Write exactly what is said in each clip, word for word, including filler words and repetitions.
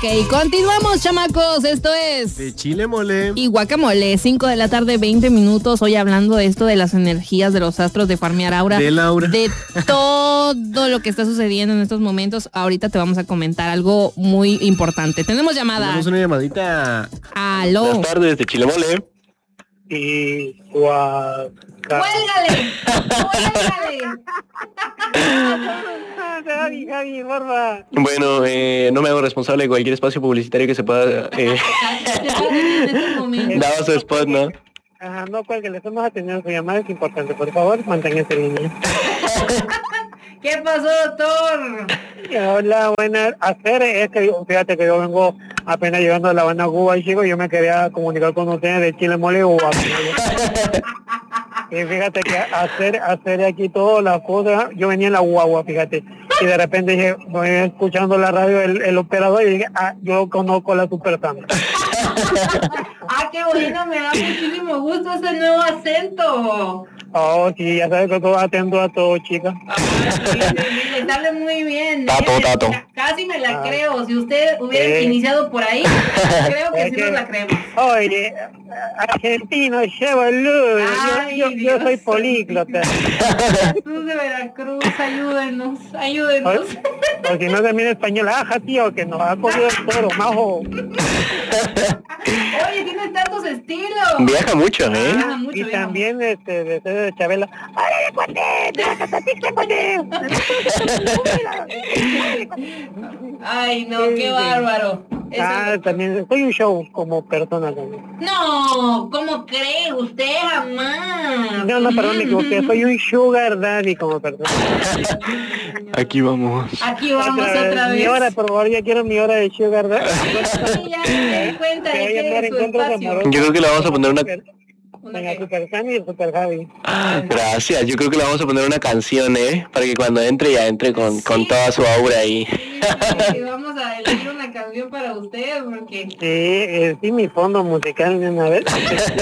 Ok, continuamos, chamacos. Esto es de chile mole y guacamole. cinco de la tarde, veinte minutos. Hoy hablando de esto de las energías de los astros, de farmear aura, de Laura, de todo lo que está sucediendo en estos momentos. Ahorita te vamos a comentar algo muy importante. Tenemos llamada. Tenemos una llamadita. Aló. Buenas tardes, de chile mole. Y guaca. ¡Cuélgale! ¡Cuélgale! Javi, Javi, porfa. Bueno, eh, no me hago responsable de cualquier espacio publicitario que se pueda... Eh, daba su spot, ¿no? Ajá, no, cuelgue, le estamos atendiendo su llamada, es importante. Por favor, manténgase en línea. ¿Qué pasó, doctor? Hola, buenas. Hacer es que, fíjate que yo vengo apenas llegando a La Habana, Cuba, y chicos, yo me quería comunicar con ustedes de chile mole o y fíjate que hacer hacer aquí todas las cosas, yo venía en la guagua, fíjate, y de repente dije, voy escuchando la radio, el, el operador, y dije, ah, yo conozco la Super Santa. Ah, qué bueno, me da muchísimo gusto ese nuevo acento. Oh, sí, ya sabes que todo atento a todo, chica. Ah, sí, sí, le sale muy bien. Tato, ¿eh? tato. Casi me la Ah. creo. Si usted hubiera Eh. iniciado por ahí, creo que Es sí que- nos la creemos. Oye, argentino, llevalo. Ay, Yo, yo, yo Dios. soy políglota. Jesús de Veracruz, ayúdenos, ayúdenos. O si no también español, aja, tío, que nos ha cogido el toro, majo. Oye, tienes tantos estilos. Viaja mucho, ¿eh? Ah, mucho, Y viejo. también este, de ser de Chabela. ¡Órale, cuate! ¡Te vas a tatir, qué cuate! Ay, no, Sí, qué sí. bárbaro. Eso Ah, es- también soy un show como persona también. No, ¿cómo cree usted jamás? No, no, perdón, me equivoqué. Soy un sugar daddy como persona. Aquí vamos. Aquí vamos otra vez. Mi hora, por favor, ya quiero mi hora de sugar daddy. Sí, ya me di cuenta Que de voy a que andar es en su encuentros espacio. amorosos. Yo creo que le vamos a poner una... Una Venga, que- Super Sammy y el Super Javi. Gracias, yo creo que le vamos a poner una canción, ¿eh? Para que cuando entre ya entre con, Sí. con toda su aura ahí. Sí, sí, vamos a elegir una canción para usted porque Sí, eh, sí, mi fondo musical de una vez.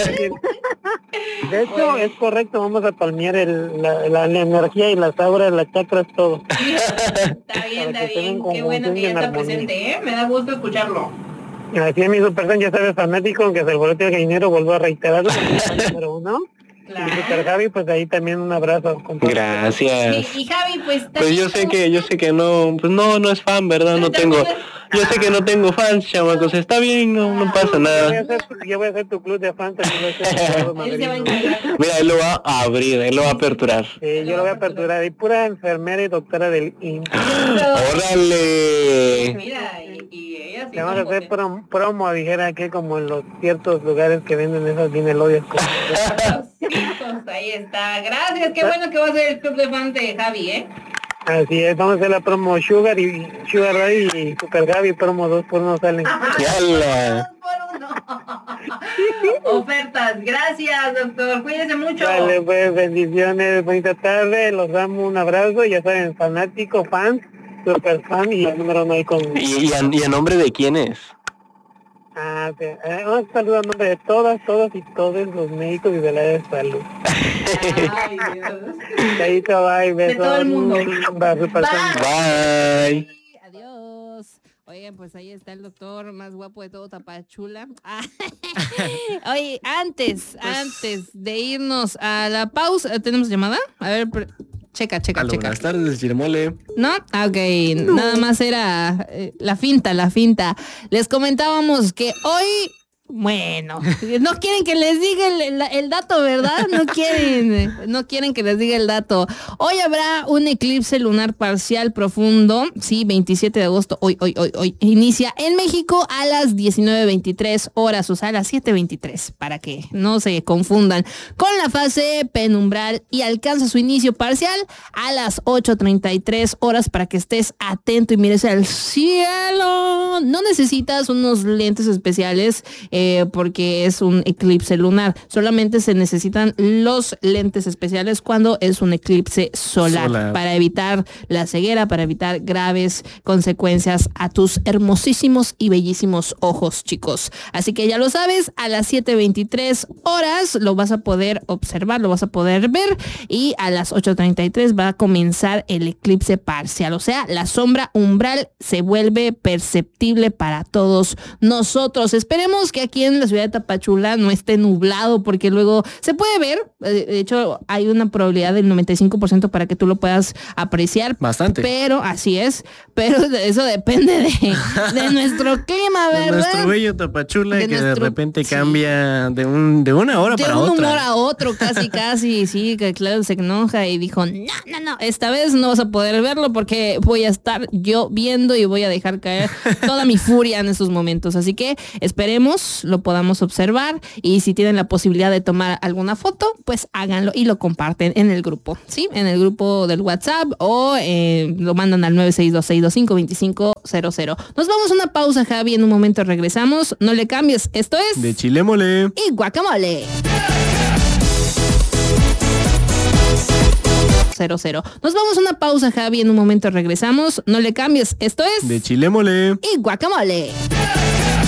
De hecho, es correcto, vamos a palmear el, la, la, la energía y las auras, las chakras, todo. está bien, Para está que estén en bien, qué bueno conjunción que y ya en está armonía. presente, ¿eh? Me da gusto escucharlo. Así es mi Super Sam, ya sabes, fanático, aunque se alborote el gallinero, vuelvo a reiterarlo, número uno. Claro. Y Super Javi, pues ahí también un abrazo. compadre. Gracias. Y, y Javi, pues Pues yo sé que, yo sé que no, pues no, no es fan, ¿verdad? No tengo, yo sé que no tengo fans, chamacos, está bien, no, no pasa Yo voy, a nada. hacer, yo voy a hacer tu club de fans, también voy a hacer tu club él se va a madrino. encargar. Mira, él lo va a abrir, él lo va a aperturar. Sí, yo lo voy a aperturar. Y pura enfermera y doctora del I M S S. ¡Órale! Mira, y, y ella sí Le vamos a son hacer prom- promo, dijera aquí, como en los ciertos lugares que venden esas vinelodias. potentes. Ahí está. Gracias, qué bueno que va a ser el club de fans de Javi, ¿eh? Así es, vamos a hacer la promo Sugar y Sugar Daddy y Super Gaby, promo dos por uno salen. ¡Yala! Por uno. Ofertas. Gracias, doctor. Cuídese mucho. Vale, pues bendiciones, bonita tarde, los damos un abrazo, ya saben, fanático, fans, super fan y el número no hay con... ¿Y, y, a, ¿Y a nombre de quién es? Ah, sí, eh, un saludo a nombre de todas, todos y todos los médicos y de la área de salud. Ay, Dios. Ahí te va y besos. De todo el mundo. Va, super fan. Bye. Adiós. Oigan, pues ahí está el doctor más guapo de todo Tapachula. Ah, oye, antes, antes de irnos a la pausa, ¿tenemos llamada? A ver, pre- checa, checa, Aló, checa. buenas tardes, chile mole. ¿No? Ah, ok, nada más era eh, la finta, la finta. Les comentábamos que hoy, bueno, no quieren que les diga el, el- el dato, ¿verdad? No quieren, no quieren que les diga el dato. Hoy habrá un eclipse lunar parcial profundo, sí, veintisiete de agosto, hoy, hoy, hoy, hoy. Inicia en México a las diecinueve veintitrés horas, o sea, a las siete veintitrés, para que no se confundan con la fase penumbral y alcanza su inicio parcial a las ocho treinta y tres horas para que estés atento y mires al cielo. No necesitas unos lentes especiales, eh, porque es un eclipse lunar. Solamente se necesitan los lentes especiales cuando es un eclipse solar, solar. para evitar la ceguera, para evitar graves consecuencias a tus hermosísimos y bellísimos ojos, chicos. Así que ya lo sabes, a las siete veintitrés horas lo vas a poder observar, lo vas a poder ver, y a las ocho treinta y tres va a comenzar el eclipse parcial. O sea, la sombra umbral se vuelve perceptible para todos nosotros. Esperemos que aquí en la ciudad de Tapachula no esté nublado, porque luego se puede ver. De hecho, hay una probabilidad del noventa y cinco por ciento para que tú lo puedas apreciar. Bastante. Pero así es. Pero eso depende de, de nuestro clima, ¿verdad? De nuestro bello Tapachula, de que nuestro, de repente sí. cambia de un de una hora de para un otra. De un humor a otro, casi, casi. Sí, que claro, se enoja y dijo, no, no, no, esta vez no vas a poder verlo porque voy a estar yo viendo y voy a dejar caer toda mi furia en estos momentos. Así que esperemos lo podamos observar, y si tienen la posibilidad de tomar alguna foto, pues háganlo y lo comparten en el grupo, ¿sí? En el grupo del WhatsApp, o eh, lo mandan al nueve seis dos seis dos cinco dos cinco cero cero. Nos vamos a una pausa, Javi, en un momento regresamos. No le cambies, esto es De Chile Mole y Guacamole. Cero, cero. Nos vamos a una pausa, Javi, en un momento regresamos. No le cambies, esto es De Chile Mole y Guacamole.